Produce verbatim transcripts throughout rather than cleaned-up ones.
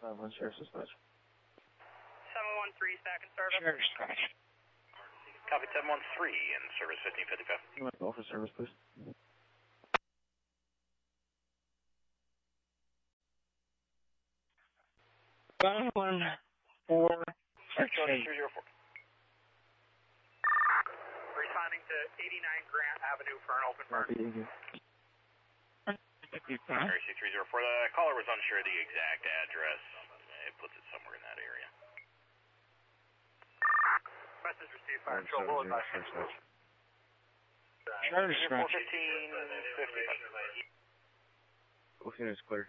Uh, one Sheriff's Dispatch. seven one three is back in service. Sheriff's Dispatch. Copy seven one three in service fifteen fifty-five. You want to call for service, please? One one four six eight. three zero four. Responding to eighty-nine Grant Avenue for an open burn. Copy, thank you. R C three zero four. The caller was unsure of the exact address. It puts it somewhere in that area. Message received. Fire control. Bullet back. Sheriff's four Dispatch. fifteen fifty-five. Ocean is clear.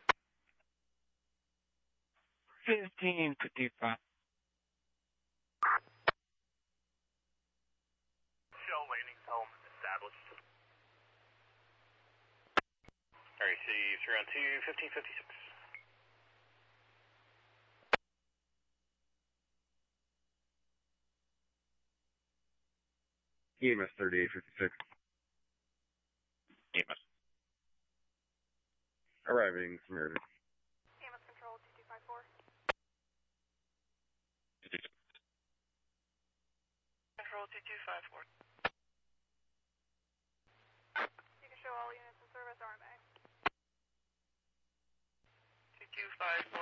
Fifteen fifty-five. Shell Laning's home established. R C three one two fifteen fifty-six. E M S thirty-eight fifty-six. E M S. Arriving Samaritan. E M S control two two five four. Control two two five four. You can show all units in service, R M A. two two five four.